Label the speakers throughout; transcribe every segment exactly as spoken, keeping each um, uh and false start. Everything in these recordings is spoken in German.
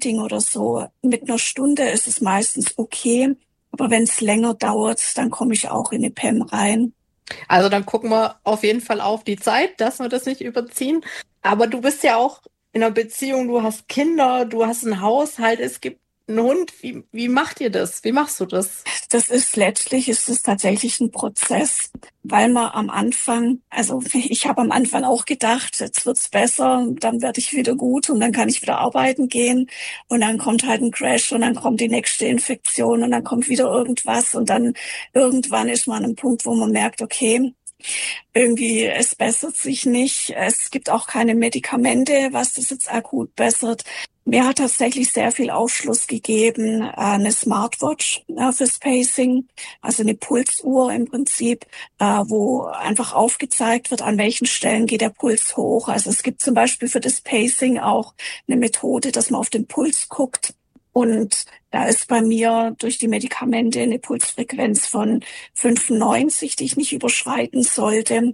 Speaker 1: Meeting oder so, mit einer Stunde ist es meistens okay. Aber wenn es länger dauert, dann komme ich auch in eine P E M rein.
Speaker 2: Also dann gucken wir auf jeden Fall auf die Zeit, dass wir das nicht überziehen. Aber du bist ja auch in einer Beziehung, du hast Kinder, du hast einen Haushalt, es gibt einen Hund. Wie, wie macht ihr das? Wie machst du das?
Speaker 1: Das ist letztlich, ist es tatsächlich ein Prozess, weil man am Anfang, also ich habe am Anfang auch gedacht, jetzt wird's besser, dann werde ich wieder gut und dann kann ich wieder arbeiten gehen und dann kommt halt ein Crash und dann kommt die nächste Infektion und dann kommt wieder irgendwas und dann irgendwann ist man an einem Punkt, wo man merkt, okay, irgendwie, es bessert sich nicht. Es gibt auch keine Medikamente, was das jetzt akut bessert. Mir hat tatsächlich sehr viel Aufschluss gegeben, eine Smartwatch fürs Pacing, also eine Pulsuhr im Prinzip, wo einfach aufgezeigt wird, an welchen Stellen geht der Puls hoch. Also es gibt zum Beispiel für das Pacing auch eine Methode, dass man auf den Puls guckt. Und da ist bei mir durch die Medikamente eine Pulsfrequenz von fünfundneunzig, die ich nicht überschreiten sollte.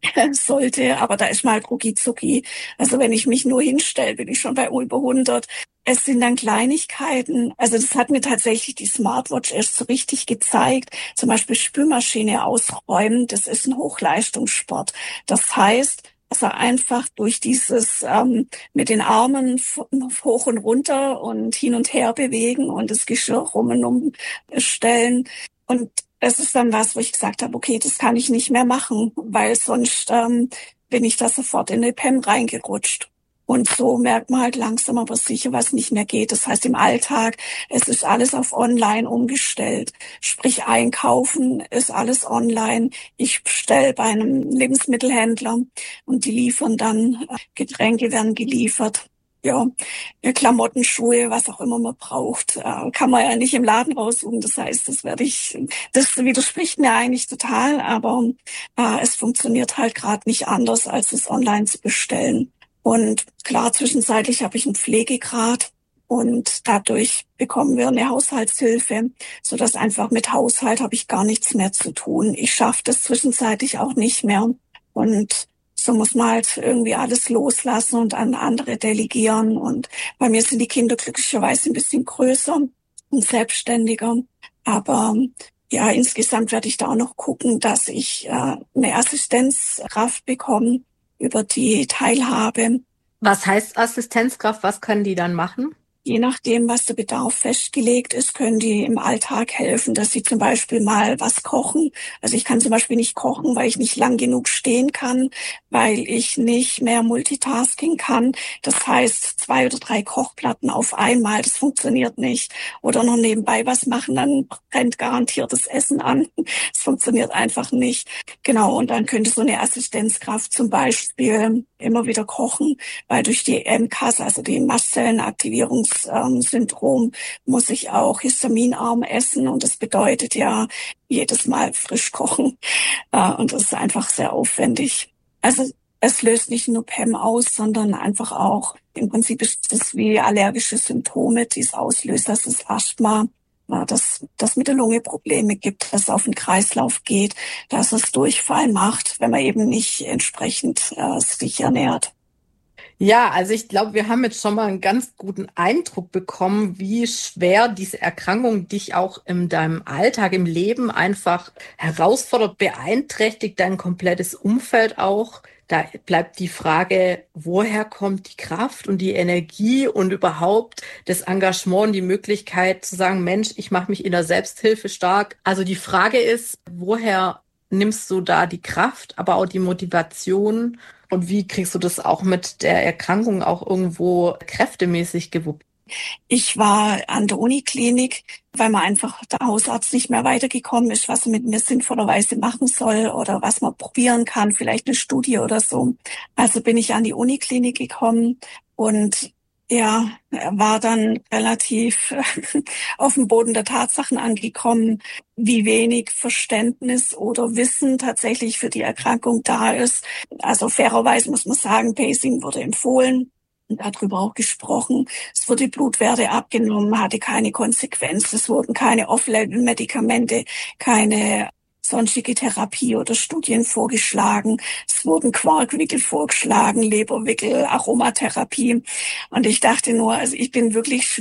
Speaker 1: sollte, aber da ist mal rucki zucki. Also wenn ich mich nur hinstelle, bin ich schon bei über hundert. Es sind dann Kleinigkeiten. Also das hat mir tatsächlich die Smartwatch erst so richtig gezeigt. Zum Beispiel Spülmaschine ausräumen, das ist ein Hochleistungssport. Das heißt, also einfach durch dieses ähm, mit den Armen hoch und runter und hin und her bewegen und das Geschirr rum und umstellen. Und das ist dann was, wo ich gesagt habe, okay, das kann ich nicht mehr machen, weil sonst ähm, bin ich da sofort in eine P E M reingerutscht. Und so merkt man halt langsam aber sicher, was nicht mehr geht. Das heißt, im Alltag, es ist alles auf online umgestellt. Sprich, einkaufen ist alles online. Ich bestelle bei einem Lebensmittelhändler und die liefern dann, Getränke werden geliefert. Ja, Klamotten, Schuhe, was auch immer man braucht, kann man ja nicht im Laden raussuchen. Das heißt, das werde ich, das widerspricht mir eigentlich total, aber äh, es funktioniert halt gerade nicht anders, als es online zu bestellen. Und klar, zwischenzeitlich habe ich einen Pflegegrad und dadurch bekommen wir eine Haushaltshilfe, so dass einfach mit Haushalt habe ich gar nichts mehr zu tun. Ich schaffe das zwischenzeitlich auch nicht mehr und so muss man halt irgendwie alles loslassen und an andere delegieren. Und bei mir sind die Kinder glücklicherweise ein bisschen größer und selbstständiger. Aber ja, insgesamt werde ich da auch noch gucken, dass ich äh, eine Assistenzkraft bekomme über die Teilhabe.
Speaker 2: Was heißt Assistenzkraft? Was können die dann machen?
Speaker 1: Je nachdem, was der Bedarf festgelegt ist, können die im Alltag helfen, dass sie zum Beispiel mal was kochen. Also ich kann zum Beispiel nicht kochen, weil ich nicht lang genug stehen kann, weil ich nicht mehr Multitasking kann. Das heißt, zwei oder drei Kochplatten auf einmal, das funktioniert nicht. Oder noch nebenbei was machen, dann brennt garantiert das Essen an. Das funktioniert einfach nicht. Genau, und dann könnte so eine Assistenzkraft zum Beispiel immer wieder kochen, weil durch die M C A S, also die Mastzellenaktivierungssyndrom, muss ich auch histaminarm essen und das bedeutet ja jedes Mal frisch kochen und das ist einfach sehr aufwendig. Also es löst nicht nur P E M aus, sondern einfach auch, im Prinzip ist es wie allergische Symptome, die es auslöst, das ist Asthma, dass das mit der Lunge Probleme gibt, dass es auf den Kreislauf geht, dass es Durchfall macht, wenn man eben nicht entsprechend äh, sich ernährt.
Speaker 2: Ja, also ich glaube, wir haben jetzt schon mal einen ganz guten Eindruck bekommen, wie schwer diese Erkrankung dich auch in deinem Alltag, im Leben einfach herausfordert, beeinträchtigt dein komplettes Umfeld auch. Da bleibt die Frage, woher kommt die Kraft und die Energie und überhaupt das Engagement und die Möglichkeit zu sagen, Mensch, ich mache mich in der Selbsthilfe stark. Also die Frage ist, woher nimmst du da die Kraft, aber auch die Motivation und wie kriegst du das auch mit der Erkrankung auch irgendwo kräftemäßig gewuppt?
Speaker 1: Ich war an der Uniklinik, weil man einfach der Hausarzt nicht mehr weitergekommen ist, was man mit mir sinnvollerweise machen soll oder was man probieren kann, vielleicht eine Studie oder so. Also bin ich an die Uniklinik gekommen und ja, war dann relativ auf dem Boden der Tatsachen angekommen, wie wenig Verständnis oder Wissen tatsächlich für die Erkrankung da ist. Also fairerweise muss man sagen, Pacing wurde empfohlen. Und darüber auch gesprochen. Es wurde Blutwerte abgenommen, hatte keine Konsequenz. Es wurden keine Off-Label-Medikamente, keine sonstige Therapie oder Studien vorgeschlagen. Es wurden Quarkwickel vorgeschlagen, Leberwickel, Aromatherapie. Und ich dachte nur, also ich bin wirklich